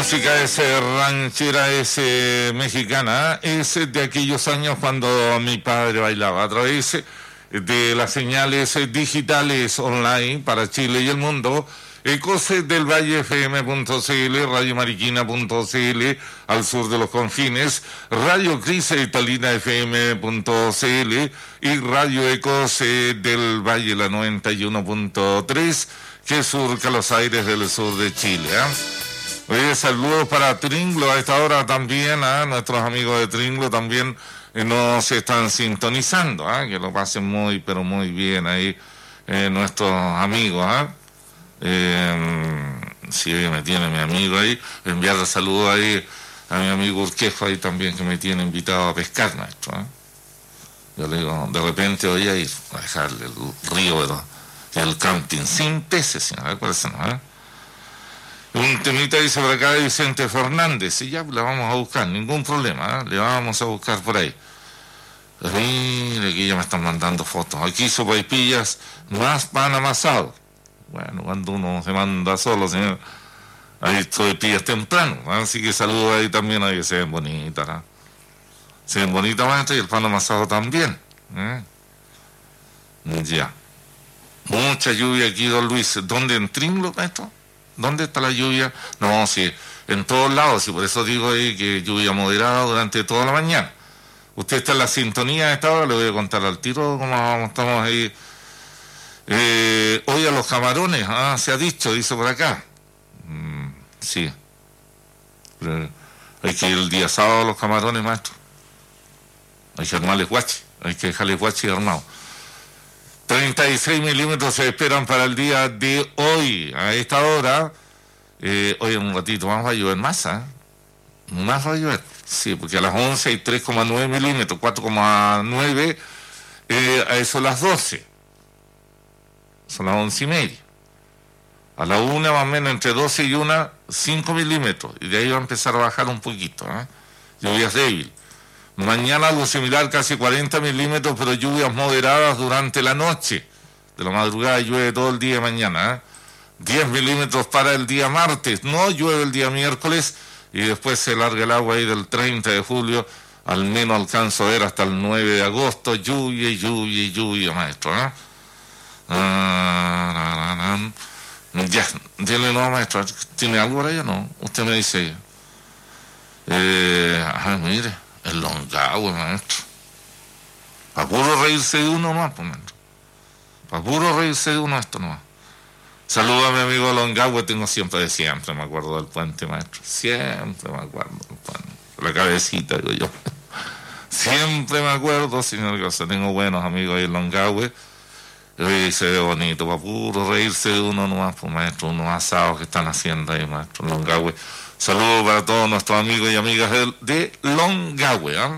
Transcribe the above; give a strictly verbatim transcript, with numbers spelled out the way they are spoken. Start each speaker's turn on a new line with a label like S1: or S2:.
S1: música es eh, ranchera, es eh, mexicana, es de aquellos años cuando mi padre bailaba a través de las señales digitales online para Chile y el mundo. Ecos del Valle F M punto C L, Radio Mariquina punto C L al sur de los confines, Radio Crisa Italina F M punto C L y Radio Ecos eh, del Valle la noventa y uno punto tres que surca los aires del sur de Chile. ¿eh? Oye, saludos para Tringlo a esta hora también, ¿eh? Nuestros amigos de Tringlo también eh, nos están sintonizando, ¿eh? Que lo pasen muy pero muy bien ahí eh, nuestros amigos, ¿eh? Eh, si sí, me tiene mi amigo ahí, enviarle saludos ahí a mi amigo Urquejo ahí también, que me tiene invitado a pescar, maestro, ¿eh? Yo le digo, de repente voy a ir a dejarle el río, ¿verdad? El camping sin peces, ¿sí? Acuérdense, ¿no? ¿Eh? Un temita dice por acá de Vicente Fernández, y ya le vamos a buscar, ningún problema, ¿eh? Le vamos a buscar por ahí. Mire, aquí ya me están mandando fotos. Aquí sopaipillas más pan amasado. Bueno, cuando uno se manda solo, señor, ahí estoy pillas temprano, ¿no? Así que saludos ahí también, ahí se ven bonitas, ¿no? Se ven bonitas, maestro, y el pan amasado también, ¿eh? Ya. Mucha lluvia aquí, don Luis. ¿Dónde? ¿En Tringlo, maestro? ¿Dónde está la lluvia? No, sí, en todos lados, y por eso digo ahí que lluvia moderada durante toda la mañana. Usted está en la sintonía de esta hora, le voy a contar al tiro cómo estamos ahí. Eh, hoy a los camarones, ah, se ha dicho, dice por acá. Mm, sí. Pero hay que ir el día sábado a los camarones, maestro. Hay que armarles guachi, hay que dejarles guachi armados. treinta y seis milímetros se esperan para el día de hoy. A esta hora, eh, hoy en un ratito más va a llover más, ¿eh? Más va a llover. Sí, porque a las once hay tres coma nueve milímetros, cuatro coma nueve, eh, a eso las doce. Son las once y media. A la una más o menos entre doce y una, cinco milímetros. Y de ahí va a empezar a bajar un poquito, ¿eh? Lluvias débil. Mañana algo similar, casi cuarenta milímetros, pero lluvias moderadas durante la noche. De la madrugada llueve todo el día de mañana, ¿eh? diez milímetros para el día martes. No llueve el día miércoles y después se larga el agua ahí del treinta de julio. Al menos alcanzo a ver hasta el nueve de agosto. Lluvia y lluvia y lluvia, maestro, ¿eh? Ah, ya, dile no, maestro. ¿Tiene algo por allá? No. Usted me dice. Eh, ay, mire, el Longahue, maestro. Para puro reírse de uno más, pues, maestro. Para puro reírse de uno esto nomás. Saludos a mi amigo Longahue, tengo siempre de siempre, me acuerdo del puente, maestro. Siempre me acuerdo del puente. La cabecita, digo yo. Siempre me acuerdo, señor, que o sea, tengo buenos amigos ahí en Longahue. Y se ve bonito, para puro reírse de uno nomás, pues, maestro, unos asados que están haciendo ahí, maestro, Longahue. Saludos para todos nuestros amigos y amigas de, de Longahue, ¿eh?